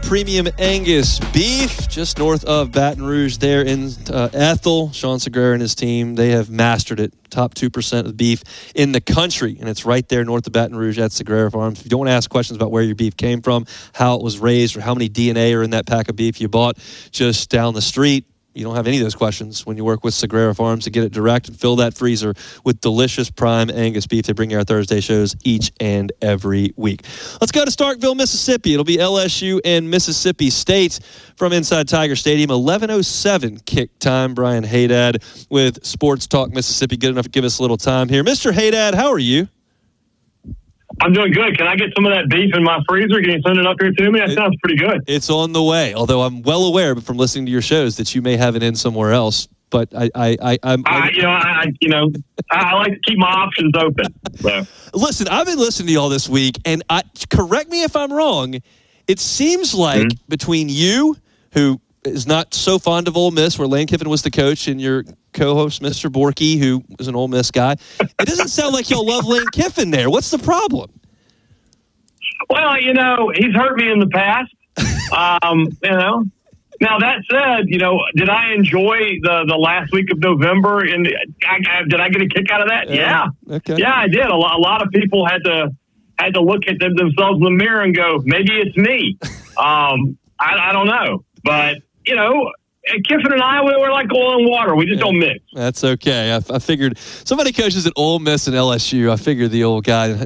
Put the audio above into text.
Premium Angus beef just north of Baton Rouge there in Ethel. Sean Segura and his team, they have mastered it. Top 2% of beef in the country, and it's right there north of Baton Rouge at Segura Farms. If you don't want to ask questions about where your beef came from, how it was raised, or how many DNA are in that pack of beef you bought just down the street, you don't have any of those questions when you work with Segura Farms to get it direct and fill that freezer with delicious prime Angus beef. They bring you our Thursday shows each and every week. Let's go to Starkville, Mississippi. It'll be LSU and Mississippi State from inside Tiger Stadium. 11:07 kick time. Brian Haydad with Sports Talk Mississippi. Good enough to give us a little time here. Mr. Haydad, how are you? I'm doing good. Can I get some of that beef in my freezer? Can you send it up here to me? That sounds pretty good. It's on the way, although I'm well aware from listening to your shows that you may have it in somewhere else. But I like to keep my options open. So. Listen, I've been listening to y'all this week, and correct me if I'm wrong, it seems like between you, who is not so fond of Ole Miss, where Lane Kiffin was the coach, and your co-host, Mr. Borky, who was an Ole Miss guy, it doesn't sound like y'all love Lane Kiffin there. What's the problem? Well, he's hurt me in the past. Now that said, did I enjoy the last week of November? And did I get a kick out of that? Yeah. Okay. Yeah, I did. A lot of people had to look at themselves in the mirror and go, maybe it's me. I don't know, but Kiffin and I, we're like oil and water. We just don't mix. That's okay. I figured somebody coaches at Ole Miss and LSU. I figured the old guy